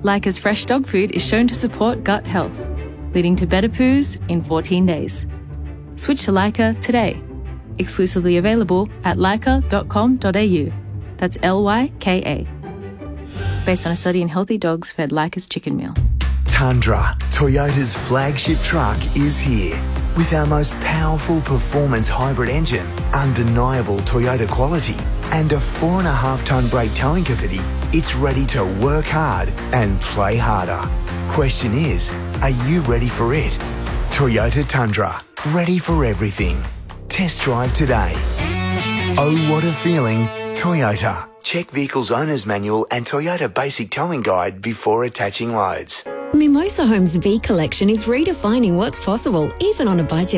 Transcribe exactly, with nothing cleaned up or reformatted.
Leica's fresh dog food is shown to support gut health, leading to better poos in fourteen days. Switch to Leica today. Exclusively available at leica dot com dot a u. That's L Y K A. Based on a study in healthy dogs fed Leica's chicken meal. Tundra, Toyota's flagship truck, is here. With our most powerful performance hybrid engine, undeniable Toyota quality, and a four and a half tonne brake towing capacity, it's ready to work hard and play harder. Question is, are you ready for it? Toyota Tundra, ready for everything. Test drive today. Oh, what a feeling, Toyota. Check Vehicle's Owner's Manual and Toyota Basic Towing Guide before attaching loads. Mimosa Homes' V Collection is redefining what's possible, even on a budget.